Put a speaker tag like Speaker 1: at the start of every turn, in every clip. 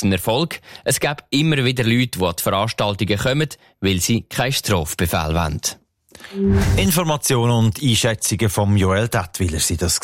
Speaker 1: ein Erfolg. Es gibt immer wieder Leute, die an die Veranstaltungen kommen, weil sie keinen Strafbefehl wollen.
Speaker 2: Informationen und Einschätzungen von Joel Dettwiller waren das.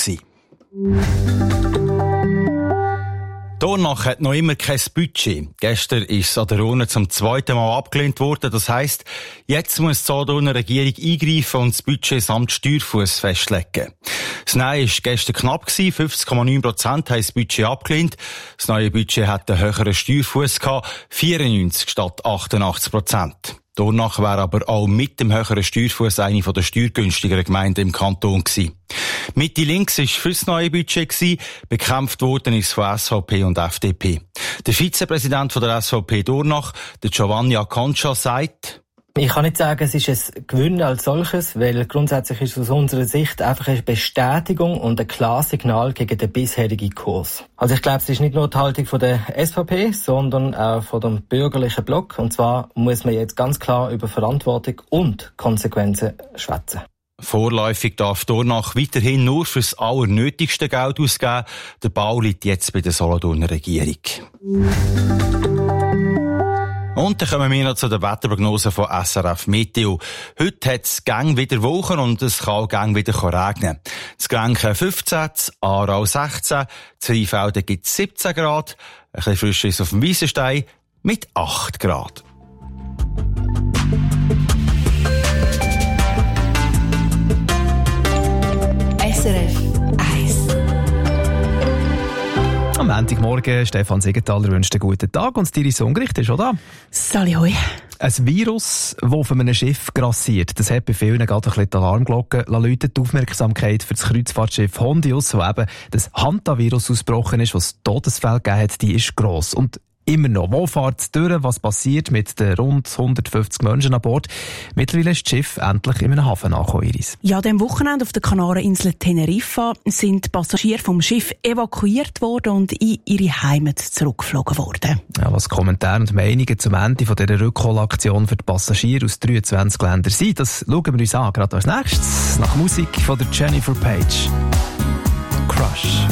Speaker 2: Dornach hat noch immer kein Budget. Gestern ist es an der Urne zum zweiten Mal abgelehnt worden. Das heisst, jetzt muss die Solothurner Regierung eingreifen und das Budget samt Steuerfuss festlegen. Das Nein war gestern knapp, 50,9% haben das Budget abgelehnt. Das neue Budget hat einen höheren Steuerfuss gehabt, 94 statt 88%. Dornach wäre aber auch mit dem höheren Steuerfuss eine der steuergünstigeren Gemeinden im Kanton gewesen. Mitte links war für das neue Budget gewesen, bekämpft worden ist von SVP und FDP. Der Vizepräsident der SVP Dornach, der Giovanni Acconcia, sagt:
Speaker 3: Ich kann nicht sagen, es ist ein Gewinn als solches, weil grundsätzlich ist es aus unserer Sicht einfach eine Bestätigung und ein klares Signal gegen den bisherigen Kurs. Also ich glaube, es ist nicht nur die Haltung von der SVP, sondern auch von dem bürgerlichen Block. Und zwar muss man jetzt ganz klar über Verantwortung und Konsequenzen schwätzen.
Speaker 2: Vorläufig darf Dornach weiterhin nur fürs allernötigste Geld ausgeben. Der Bau liegt jetzt bei der Solothurner Regierung. Und dann kommen wir noch zu der Wetterprognose von SRF Meteo. Heute hat es gang wieder Wolken und es kann auch gang wieder regnen. Das Grenchen 15, das Aarau 16, das Rheinfelden gibt 17 Grad, ein bisschen frischer ist auf dem Weissenstein mit 8 Grad.
Speaker 4: SRF 1.
Speaker 5: Am Montagmorgen, Stefan Siegenthaler wünscht einen guten Tag und die Songricht ist schon da.
Speaker 4: Sali hoi.
Speaker 5: Ein Virus, das auf einem Schiff grassiert, das hat bei vielen gerade ein bisschen die Alarmglocke läutet. Die Aufmerksamkeit für das Kreuzfahrtschiff Hondius, wo eben das Hantavirus ausgebrochen ist, was Todesfälle gegeben hat, die ist gross. Und immer noch. Wo fährt es durch? Was passiert mit den rund 150 Menschen an Bord? Mittlerweile ist das Schiff endlich in einem Hafen angekommen, Iris.
Speaker 4: Ja, am Wochenende auf der Kanareninsel Teneriffa sind die Passagiere vom Schiff evakuiert worden und in ihre Heimat zurückgeflogen worden.
Speaker 5: Ja, was Kommentare und Meinungen zum Ende von dieser Rückholaktion für die Passagiere aus 23 Ländern sind, das schauen wir uns an. Gerade als nächstes nach Musik von der Jennifer Page. Crush.